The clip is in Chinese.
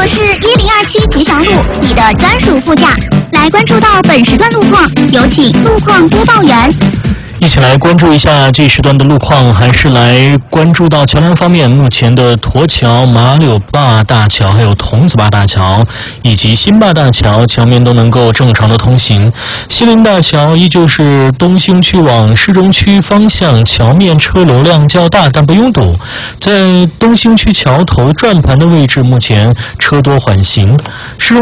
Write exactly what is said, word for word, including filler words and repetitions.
我是一零二七吉祥路，你的专属副驾。来关注到本时段路况，有请路况播报员。 一起来关注一下这时段的路况，还是来关注到桥梁方面。目前的驼桥、马柳坝大桥、还有桐子坝大桥以及新坝大桥桥面都能够正常的通行。西林大桥依旧是东兴区往市中区方向，桥面车流量较大，但不拥堵。在东兴区桥头转盘的位置，目前车多缓行。市中